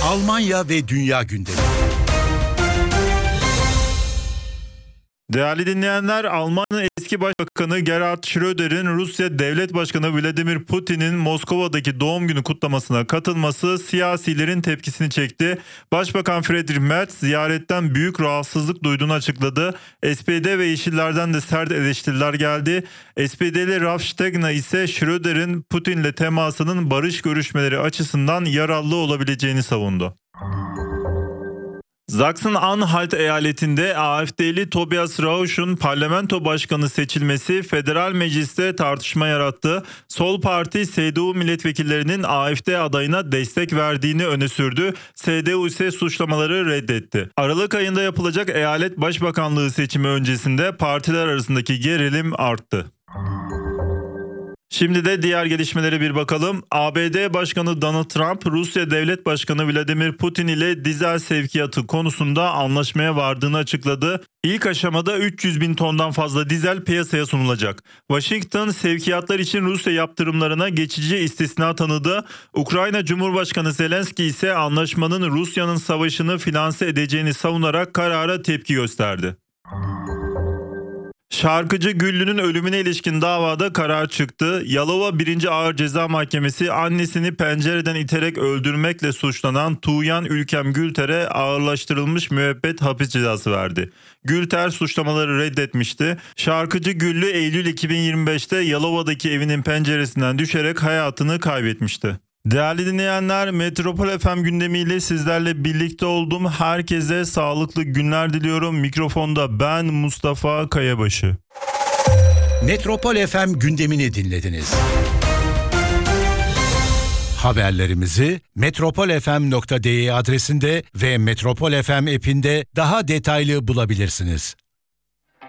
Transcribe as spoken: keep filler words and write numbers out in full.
Almanya ve dünya gündemi. Değerli dinleyenler, Almanya eski Başbakanı Gerhard Schröder'in Rusya Devlet Başkanı Vladimir Putin'in Moskova'daki doğum günü kutlamasına katılması siyasilerin tepkisini çekti. Başbakan Friedrich Merz ziyaretten büyük rahatsızlık duyduğunu açıkladı. S P D ve Yeşillerden de sert eleştiriler geldi. S P D'li Ralf Stegner ise Schröder'in Putin'le temasının barış görüşmeleri açısından yararlı olabileceğini savundu. Sachsen-Anhalt eyaletinde A F D'li Tobias Rausch'un parlamento başkanı seçilmesi federal mecliste tartışma yarattı. Sol Parti S D U milletvekillerinin A F D adayına destek verdiğini öne sürdü. S D U ise suçlamaları reddetti. Aralık ayında yapılacak eyalet başbakanlığı seçimi öncesinde partiler arasındaki gerilim arttı. Şimdi de diğer gelişmelere bir bakalım. A B D Başkanı Donald Trump, Rusya Devlet Başkanı Vladimir Putin ile dizel sevkiyatı konusunda anlaşmaya vardığını açıkladı. İlk aşamada üç yüz bin tondan fazla dizel piyasaya sunulacak. Washington, sevkiyatlar için Rusya yaptırımlarına geçici istisna tanıdı. Ukrayna Cumhurbaşkanı Zelenski ise anlaşmanın Rusya'nın savaşını finanse edeceğini savunarak karara tepki gösterdi. Şarkıcı Güllü'nün ölümüne ilişkin davada karar çıktı. Yalova birinci Ağır Ceza Mahkemesi annesini pencereden iterek öldürmekle suçlanan Tuğyan Ülkem Gülter'e ağırlaştırılmış müebbet hapis cezası verdi. Gülter suçlamaları reddetmişti. Şarkıcı Güllü Eylül iki bin yirmi beşte Yalova'daki evinin penceresinden düşerek hayatını kaybetmişti. Değerli dinleyenler, Metropol F M gündemiyle sizlerle birlikte oldum. Herkese sağlıklı günler diliyorum. Mikrofonda ben Mustafa Kayabaşı. Metropol F M gündemini dinlediniz. Haberlerimizi metropol f m nokta d e adresinde ve Metropol F M app'inde daha detaylı bulabilirsiniz.